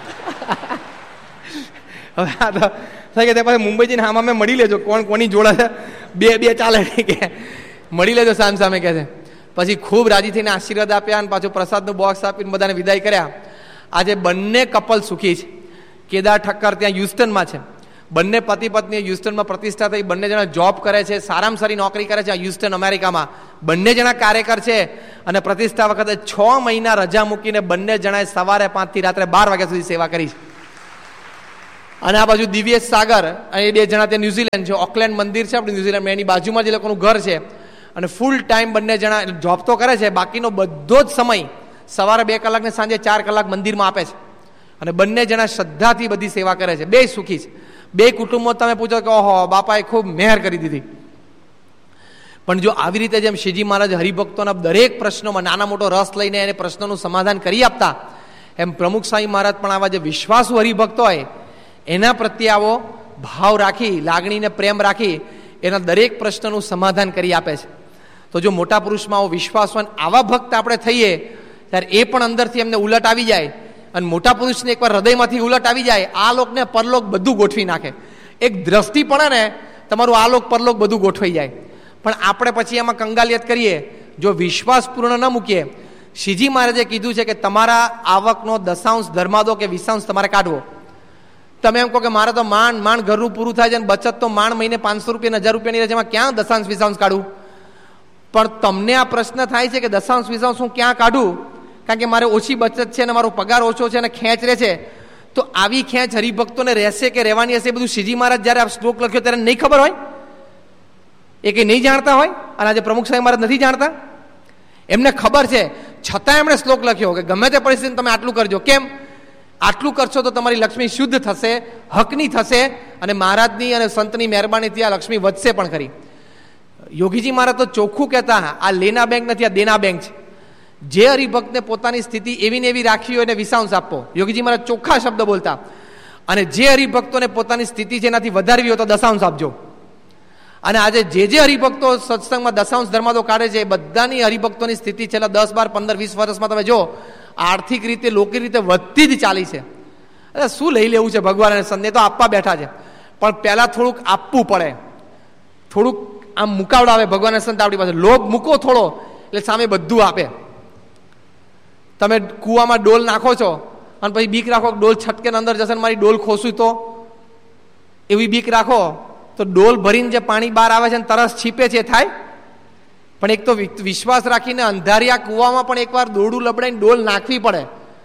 હવે આ તો કે પાછા મુંબઈ જઈને આમાં મેં મળી લેજો કોણ કોની જોડે છે, બે ચાલે કે મળી લેજો સામ સામે કે છે. પછી ખૂબ રાજી થઈને આશીર્વાદ આપ્યા અને પાછું પ્રસાદનું બોક્સ આપીને બધાને વિદાય કર્યા. આજે બંને કપલ સુખી છે. કેદાર ઠક્કર ત્યાં હ્યુસ્ટનમાં છે. બંને પતિ પત્ની હ્યુસ્ટનમાં પ્રતિષ્ઠા થઈ, બંને જણા જોબ કરે છે, સારામાં સારી નોકરી કરે છે હ્યુસ્ટન અમેરિકામાં. બંને જણા કાર્યકર છે અને પ્રતિષ્ઠા વખતે 6 મહિના રજા મૂકીને બંને જણાએ સવારે 5 થી રાત્રે 12 વાગ્યા સુધી સેવા કરી છે. અને આ બાજુ દિવ્યેશ સાગર અને એ 2 જણા તે ન્યુઝીલેન્ડ છે, ઓકલેન્ડ મંદિર છે આપણે ન્યુઝીલેન્ડમાં, એની બાજુમાં જે લોકોનું ઘર છે. અને ફૂલ ટાઈમ બંને જણા જોબ તો કરે છે, બાકીનો બધો જ સમય સવારે 2 કલાક ને સાંજે 4 કલાક મંદિરમાં આપે છે. અને બંને જણા શ્રદ્ધાથી બધી સેવા કરે છે. 2 સુખી છે. 2 કુટુંબો તમે પૂછો કે ઓહો બાપાએ ખૂબ મહેર કરી દીધી. પણ જો આવી રીતે જેમ શ્રીજી મહારાજ હરિભક્તોના દરેક પ્રશ્નોમાં નાના મોટો રસ લઈને એને પ્રશ્નોનું સમાધાન કરી આપતા, એમ પ્રમુખ સ્વામી મહારાજ પણ આવા જે વિશ્વાસુ હરિભક્તો હોય એના પ્રત્યે આવો ભાવ રાખી, લાગણીને પ્રેમ રાખી એના દરેક પ્રશ્નનું સમાધાન કરી આપે છે. તો જો મોટા પુરુષમાં આવો વિશ્વાસવાન આવા ભક્ત આપણે થઈએ ત્યારે એ પણ અંદરથી એમને ઉલટ આવી જાય. અને મોટા પુરુષને એકવાર હૃદયમાંથી ઉલટ આવી જાય, આ લોક ને પરલોક બધું ગોઠવી નાખે. એક દ્રષ્ટિ પડે ને તમારું આ લોક પરલોક બધું ગોઠવાઈ જાય. પણ આપણે પછી એમાં કંગાલિયત કરીએ, જો વિશ્વાસ પૂર્ણ ન મૂકીએ. શ્રીજી મહારાજે કીધું છે કે તમારા આવકનો 10 ધર્માદો કે 20 તમારે કાઢવો. તમે એમ કહો કે મારે તો માંડ ઘરનું પૂરું થાય છે અને બચત તો મહિને 500 રૂપિયા 1000 રૂપિયાની રહે છે, એમાં ક્યાં 10 કાઢું? પણ તમને આ પ્રશ્ન થાય છે કે 10 હું ક્યાં કાઢું, કારણ કે મારે ઓછી બચત છે અને મારો પગાર ઓછો છે અને ખેંચ રહે છે. તો આવી ખેંચ હરિભક્તોને રહેશે કે રહેવાની હશે, બધું શ્રીજી મહારાજ જ્યારે આ શ્લોક લખ્યો ત્યારે નહીં ખબર હોય, એ કંઈ નહીં જાણતા હોય. અને આજે પ્રમુખ સ્વામી મહારાજ નથી જાણતા, એમને ખબર છે, છતાં એમણે શ્લોક લખ્યો કે ગમે તે પરિસ્થિતિ તમે આટલું કરજો. કેમ? આટલું કરશો તો તમારી લક્ષ્મી શુદ્ધ થશે, હકની થશે અને મહારાજની અને સંતની મહેરબાનીથી આ લક્ષ્મી વધશે પણ ખરી. યોગીજી મહારાજ તો ચોખ્ખું કહેતા, આ લેના બેંક નથી, આ દેના બેંક છે. જે હરિભક્તને પોતાની સ્થિતિ એવી ને એવી રાખી હોય એને વિસાંશ આપો, યોગીજી મહારાજ ચોખ્ખા શબ્દ બોલતા. અને જે હરિભક્તોને પોતાની સ્થિતિ છે એનાથી વધારવી હોય તો 10 આપજો. અને આજે જે હરિભક્તો સત્સંગમાં 10 ધર્માદો કાઢે છે એ બધાની હરિભક્તોની સ્થિતિ છેલ્લા 10, 12, 15, 20 વર્ષમાં તમે જો આર્થિક રીતે લોકિક રીતે વધતી જ ચાલી છે. અરે શું લઈ લેવું છે ભગવાન અને સંતે તો આપવા બેઠા છે, પણ પહેલા થોડુંક આપવું પડે, થોડુંક આમ મુકાવડાવે ભગવાન અને સંત આપણી પાસે. લોભ મૂકો થોડો એટલે સામે બધું આપે. તમે કૂવામાં ડોલ નાખો છો અને પછી બીક રાખો ડોલ છટકે અંદર જશે ને મારી ડોલ ખોસું તો, એવી બીક રાખો તો ડોલ ભરીને જે પાણી બહાર આવે છે ને તરસ છીપે છે થાય. પણ એક તો વિશ્વાસ રાખીને અંધારિયા કૂવામાં પણ એકવાર દોરડું લબડાઈને ડોલ નાખવી પડે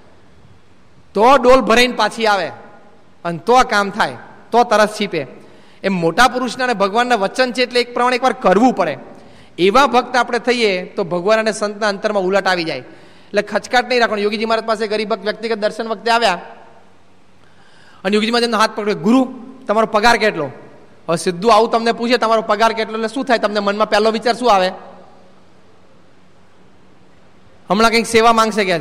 તો ડોલ ભરાઈને પાછી આવે અને તો કામ થાય, તો તરસ છીપે. એમ મોટા પુરુષના અને ભગવાનના વચન છે એટલે એક પ્રમાણે એકવાર કરવું પડે. એવા ભક્ત આપણે થઈએ તો ભગવાન અને સંતના અંતરમાં ઉલટ આવી જાય. એટલે ખચકાટ નહીં રાખવાનો. યોગીજી મહારાજ પાસે ગરીબ ભક્ત વ્યક્તિગત દર્શન વખતે આવ્યા અને યોગીજી મહારાજ એમનો હાથ પકડ્યો, ગુરુ તમારો પગાર કેટલો? હવે સીધું આવું તમને પૂછે તમારો પગાર કેટલો એટલે શું થાય? તમને મનમાં પહેલો વિચાર શું આવે? હમણાં કંઈક સેવા માંગશે કે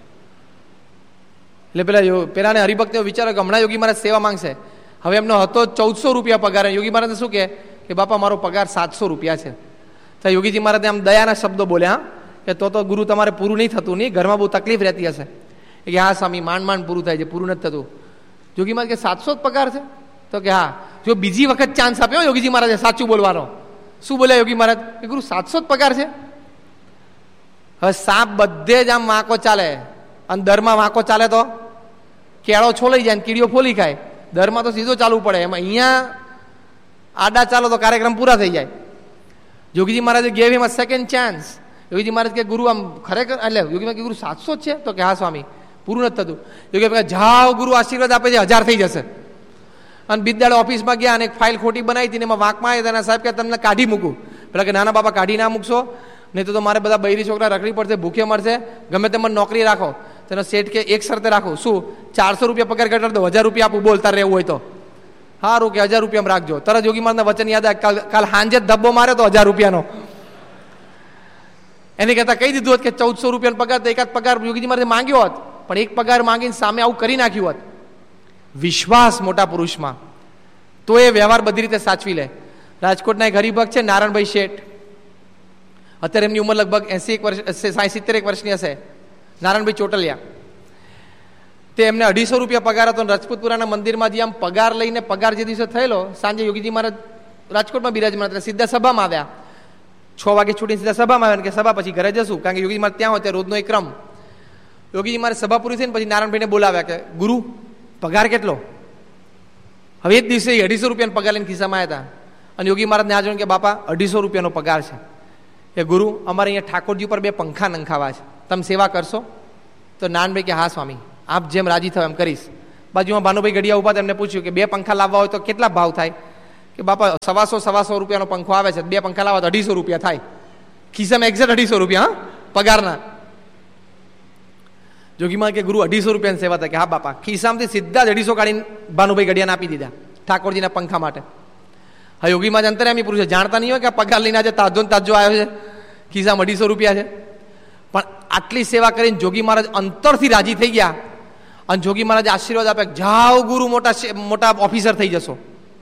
એટલે પેલાને હરિભક્તને વિચારો કે હમણાં યોગી મહારાજ સેવા માંગશે. હવે એમનો હતો 1400 રૂપિયા પગાર. યોગી મહારાજને શું કે બાપા મારો પગાર 700 રૂપિયા છે. તો યોગીજી મહારાજે આમ દયાના શબ્દો બોલ્યા કે તો ગુરુ તમારે પૂરું નહીં થતું, નહીં ઘરમાં બહુ તકલીફ રહેતી હશે. કે હા સ્વામી માંડ પૂરું થાય છે, પૂરું નથી થતું. યોગી મહારાજ કે 700 જ પગાર છે? તો કે હા. જો બીજી વખત ચાન્સ આપ્યો યોગીજી મહારાજે સાચું બોલવાનો. શું બોલ્યા યોગી મહારાજ કે ગુરુ 700 જ પગાર છે? હવે સાપ બધે જ આમ વાંકો ચાલે અને દરમાં વાંકો ચાલે તો કેળો છોલાઈ જાય ને કીડીઓ ફોલી ખાય. દરમાં તો સીધો ચાલવું પડે, એમાં અહીંયા આડા ચાલો તો કાર્યક્રમ પૂરા થઈ જાય. યોગીજી મહારાજે ગેવ હિમ અ સેકન્ડ ચાન્સ. યોગીજી મહારાજ કે ગુરુ આમ ખરેખર એટલે યોગી મહારાજ કે ગુરુ 700 જ છે? તો કે હા સ્વામી પૂરું નથી થતું. યોગી મહારાજ જાઓ ગુરુ આશીર્વાદ આપે છે 1000 થઈ જશે. અને બિદ્યાળે ઓફિસમાં ગયા અને એક ફાઇલ ખોટી બનાવી હતી ને એમાં વાંકમાં આવ્યા હતા. સાહેબ કે તમને કાઢી મૂકું. પેલા કે નાના બાપા કાઢી ના મૂકશો, નહીં તો મારે બધા બૈરી છોકરા રખડી પડશે, ભૂખે મળશે, ગમે તે મને નોકરી રાખો. તેનો સેટ કે એક શરતે રાખો. શું? 400 રૂપિયા પગાર ઘટાડ દો, 1000 રૂપિયા આપું, બોલતા રહેવું હોય તો. સારું કે 1000 રૂપિયામાં રાખજો. તરત યોગી મહારાજના વચન યાદ આવે, કાલ સાંજે ધબ્બો મારે તો 1000 રૂપિયાનો. એને કહેતા કહી દીધું હોત કે 1400 રૂપિયાનો પગાર, તો એકાદ પગાર યોગીજી મહારાજે માંગ્યો હોત, પણ એક પગાર માંગીને સામે આવું કરી નાખ્યું હોત. વિશ્વાસ મોટા પુરુષમાં, તો એ વ્યવહાર બધી રીતે સાચવી લે. રાજકોટના એક હરિભક્ત છે નારાયણભાઈ શેઠ. અત્યારે એમની ઉંમર લગભગ 70 વર્ષની હશે. નારાયણભાઈ ચોટલિયા. તે એમને 250 રૂપિયા પગાર હતો. રાજપૂતપુરાના મંદિરમાં જે આમ પગાર લઈને પગાર જે દિવસે થયેલો, સાંજે યોગીજી મહારાજ રાજકોટમાં બિરાજમાન હતા, સીધા સભામાં આવ્યા. 6 વાગે છૂટીને સીધા સભામાં આવ્યા કે સભા પછી ઘરે જશું, કારણ કે યોગીજી મહારાજ ત્યાં હોય ત્યાં રોજનો એક ક્રમ. યોગીજી મહારાજ સભા પૂરી થઈને પછી નારાયણભાઈને બોલાવ્યા કે ગુરુ પગાર કેટલો? હવે એ જ દિવસે 250 રૂપિયાનો પગાર લઈને ખિસ્સામાં આવ્યા હતા અને યોગી મહારાજને આ જોયું કે બાપા 250 રૂપિયાનો પગાર છે, એ ગુરુ અમારે અહીંયા ઠાકોરજી પર 2 પંખા નંખાવા છે, તમે સેવા કરશો? તો નાનભાઈ કે હા સ્વામી, આપ જેમ રાજી થાવ એમ કરીશ. બાજુમાં ભાનુભાઈ ગઢિયા ઉભા એમને પૂછ્યું કે 2 પંખા લાવવા હોય તો કેટલા ભાવ થાય? કે બાપા 125 રૂપિયાનો પંખો આવે છે, 2 પંખા લાવવા તો 250 રૂપિયા થાય. ખિસ્સામાં એક્ઝેક્ટ 250 રૂપિયા પગારના. જોગીમાં કે ગુરુ 250 રૂપિયાની સેવા થાય? કે હા બાપા. ખિસ્સામાંથી સીધા જ 250 કાઢીને ભાનુભાઈ ગઢિયાને આપી દીધા ઠાકોરજીના પંખા માટે. હા, યોગીમાં જ અંતર્યામી પુરુષ જાણતા નહીં હોય કે પગાર લઈને આજે તાજો ને તાજો આવ્યો છે, ખિસ્સામાં 250 રૂપિયા છે. પણ આટલી સેવા કરીને જોગી મહારાજ અંતરથી રાજી થઈ ગયા અને જોગી મહારાજ આશીર્વાદ આપે, જાઓ ગુરુ, મોટા ઓફિસર થઈ જશો.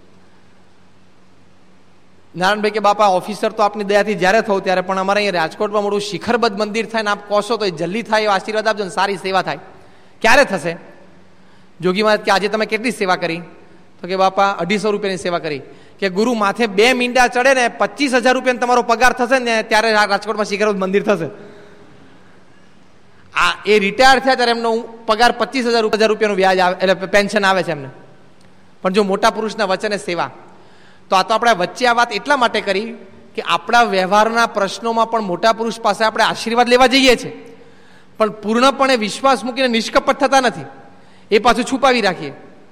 નારાયણભાઈ કે બાપા ઓફિસર તો આપની દયાથી જ્યારે થવું ત્યારે, પણ અમારે અહીંયા રાજકોટમાં મોટું શિખરબદ્ધ મંદિર થાય ને આપ કહો છો તો એ જલ્દી થાય એવો આશીર્વાદ આપજો ને સારી સેવા થાય. ક્યારે થશે? જોગી મહારાજ કે આજે તમે કેટલી સેવા કરી? તો કે બાપા 250 રૂપિયાની સેવા કરી. કે ગુરુ માથે 2 મીંડા ચડે ને 25,000 રૂપિયાનો તમારો પગાર થશે ને ત્યારે રાજકોટમાં શિખરબદ્ધ મંદિર થશે. આ એ રિટાયર થયા ત્યારે એમનો પગાર 25,000 રૂપિયાનું વ્યાજ આવે, એટલે પેન્શન આવે છે એમને. પણ જો મોટા પુરુષના વચને સેવા, તો આ તો આપણે વચ્ચે આ વાત એટલા માટે કરી કે આપણા વ્યવહારના પ્રશ્નોમાં પણ મોટા પુરુષ પાસે આપણે આશીર્વાદ લેવા જઈએ છીએ, પણ પૂર્ણપણે વિશ્વાસ મૂકીને નિષ્કપટ થતા નથી. એ પાછું છુપાવી રાખીએ,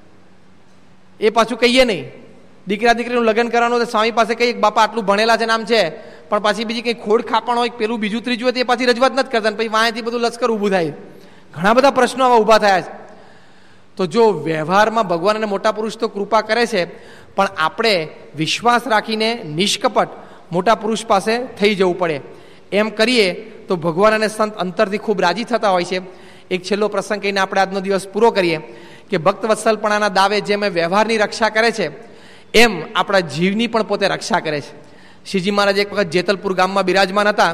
એ પાછું કહીએ નહીં. દીકરા દીકરીનું લગ્ન કરવાનું તો સ્વામી પાસે કહીએ બાપા આટલું ભણેલા છે નામ છે, પણ પાછી બીજી કંઈ ખોડ ખાપણ હોય, પેલું બીજું ત્રીજું હોય, એ પાછી રજૂઆત નથી કરતા, પછી વાંયથી બધું લશ્કર ઊભું થાય. ઘણા બધા પ્રશ્નો આવા ઊભા થયા છે. તો જો વ્યવહારમાં ભગવાન અને મોટા પુરુષ તો કૃપા કરે છે, પણ આપણે વિશ્વાસ રાખીને નિષ્કપટ મોટા પુરુષ પાસે થઈ જવું પડે. એમ કરીએ તો ભગવાન અને સંત અંતરથી ખૂબ રાજી થતા હોય છે. એક છેલ્લો પ્રસંગ કહીને આપણે આજનો દિવસ પૂરો કરીએ કે ભક્ત વત્સલપણાના દાવે જેમ વ્યવહારની રક્ષા કરે છે, એમ આપણા જીવની પણ પોતે રક્ષા કરે છે. શ્રીજી મહારાજ એક વખત જેતલપુર ગામમાં બિરાજમાન હતા.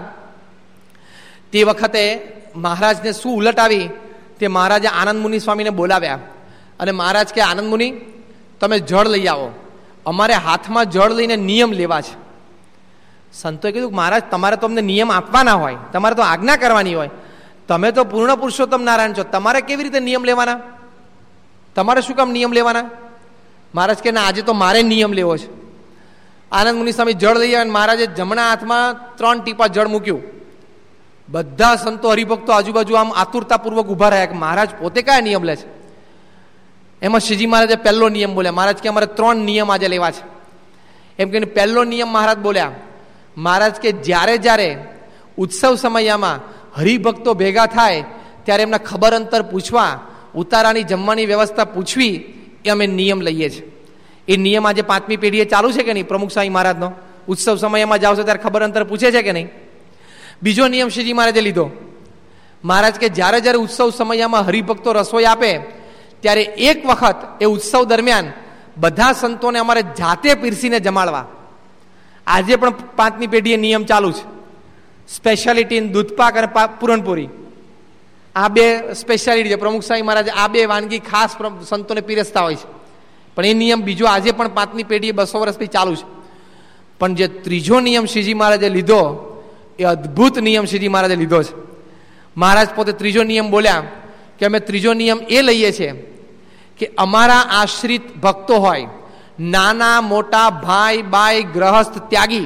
તે વખતે મહારાજને શું ઉલટ આવી તે મહારાજે આનંદ મુનિ સ્વામીને બોલાવ્યા અને મહારાજ કે આનંદ મુનિ તમે જળ લઈ આવો, અમારે હાથમાં જળ લઈને નિયમ લેવા છે. સંતોએ કીધું મહારાજ તમારે તો અમને નિયમ આપવાના હોય, તમારે તો આજ્ઞા કરવાની હોય, તમે તો પૂર્ણ પુરુષોત્તમ નારાયણ છો, તમારે કેવી રીતે નિયમ લેવાના? તમારે શું કામ નિયમ લેવાના? મહારાજ કે ના, આજે તો મારે નિયમ લેવો છે. આનંદ મુનિ સ્વામી જળ લઈ આવ્યા અને મહારાજે જમણા હાથમાં 3 ટીપા જળ મૂક્યું. બધા સંતો હરિભક્તો આજુબાજુ આમ આતુરતાપૂર્વક ઉભા રહ્યા કે મહારાજ પોતે કયા નિયમ લે છે. એમાં શ્રીજી મહારાજે પહેલો નિયમ બોલ્યા. મહારાજ કે અમારે 3 નિયમ આજે લેવા છે. એમ કહીને પહેલો નિયમ મહારાજ બોલ્યા. મહારાજ કે જ્યારે જ્યારે ઉત્સવ સમયમાં હરિભક્તો ભેગા થાય ત્યારે એમના ખબર અંતર પૂછવા, ઉતારાની જમવાની વ્યવસ્થા પૂછવી, એ અમે નિયમ લઈએ છીએ. એ નિયમ આજે 5મી પેઢીએ ચાલુ છે કે નહીં? પ્રમુખ સ્વામી મહારાજનો ઉત્સવ સમયમાં જાઓ છો ત્યારે ખબર અંતર પૂછે છે કે નહીં? બીજો નિયમ શ્રીજી મહારાજે લીધો. મહારાજ કે જ્યારે જ્યારે ઉત્સવ સમયમાં હરિભક્તો રસોઈ આપે ત્યારે એક વખત એ ઉત્સવ દરમિયાન બધા સંતોને અમારે જાતે પીરસીને જમાડવા. આજે પણ 5મી પેઢીએ નિયમ ચાલુ છે. સ્પેશિયાલિટી દૂધપાક અને પૂરણપોરી, આ 2 સ્પેશિયાલિટી છે. પ્રમુખ સ્વામી મહારાજ આ 2 વાનગી ખાસ સંતોને પીરસતા હોય છે. પણ એ નિયમ બીજો આજે પણ 5મી પેઢીએ 200 વર્ષથી ચાલુ છે. પણ જે ત્રીજો નિયમ શ્રીજી મહારાજે લીધો, એ અદ્ભુત નિયમ શ્રીજી મહારાજે લીધો છે. મહારાજ પોતે ત્રીજો નિયમ બોલ્યા કે અમે ત્રીજો નિયમ એ લઈએ છીએ કે અમારા આશ્રિત ભક્તો હોય, નાના મોટા ભાઈ બાઈ ગ્રહસ્થ ત્યાગી,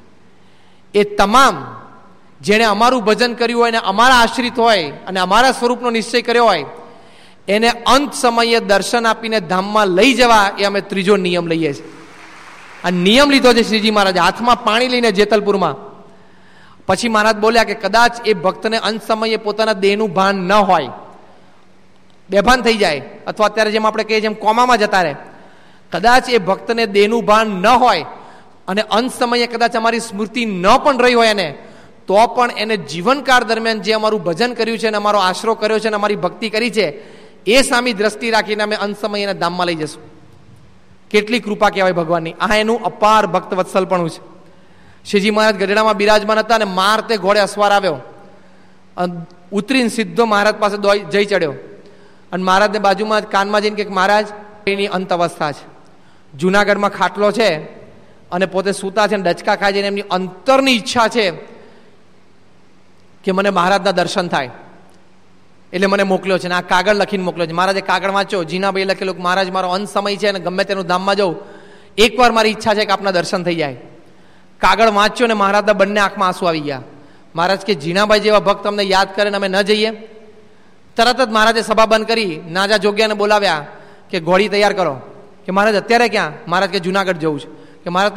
એ તમામ જેણે અમારું ભજન કર્યું હોય ને અમારા આશ્રિત હોય અને અમારા સ્વરૂપનો નિશ્ચય કર્યો હોય, એને અંત સમયે દર્શન આપીને ધામમાં લઈ જવા, એ અમે ત્રીજો નિયમ લઈએ છીએ. આ નિયમ લીધો છે શ્રીજી મહારાજ હાથમાં પાણી લઈને જેતલપુરમાં. પછી મહારાજ બોલ્યા કે કદાચ એ ભક્તને અંત સમયે પોતાના દેહનું ભાન ન હોય, બેભાન થઈ જાય, અથવા અત્યારે જેમ આપણે કહીએ જેમ કોમામાં જતા રહે, કદાચ એ ભક્તને દેહનું ભાન ન હોય અને અંત સમયે કદાચ અમારી સ્મૃતિ ન પણ રહી હોય એને, તો પણ એને જીવનકાળ દરમિયાન જે અમારું ભજન કર્યું છે અને અમારો આશરો કર્યો છે અને અમારી ભક્તિ કરી છે, એ સામી દ્રષ્ટિ રાખીને અમે અંત સમયે એને ધામમાં લઈ જશું. કેટલી કૃપા કહેવાય ભગવાનની. આ એનું અપાર ભક્ત વત્સલપણું છે. શ્રીજી મહારાજ ગઢડામાં બિરાજમાન હતા અને મારતે ઘોડે અસવાર આવ્યો, ઉતરીને સીધો મહારાજ પાસે જઈ ચડ્યો અને મહારાજને બાજુમાં કાનમાં જઈને કે મહારાજ એની અંત અવસ્થા છે, જુનાગઢમાં ખાટલો છે અને પોતે સૂતા છે, ડચકા ખાય છે, એમની અંતરની ઈચ્છા છે કે મને મહારાજના દર્શન થાય. એટલે મને મોકલ્યો છે ને આ કાગળ લખીને મોકલ્યો છે. મહારાજે કાગળ વાંચ્યો, જીનાભાઈ લખેલું કે મહારાજ મારો અંત સમય છે અને ગમે તેનું ધામમાં જવું, એકવાર મારી ઈચ્છા છે કે આપના દર્શન થઈ જાય. કાગળ વાંચ્યો ને મહારાજના બંને આંખમાં આંસુ આવી ગયા. મહારાજ કે જીનાભાઈ જેવા ભક્ત અમને યાદ કરે ને અમે ન જઈએ? તરત જ મહારાજે સભા બંધ કરી નાજા જોગ્યાને બોલાવ્યા કે ઘોડી તૈયાર કરો. કે મહારાજ અત્યારે ક્યાં? મહારાજ કે જુનાગઢ જવું છે. કે મહારાજ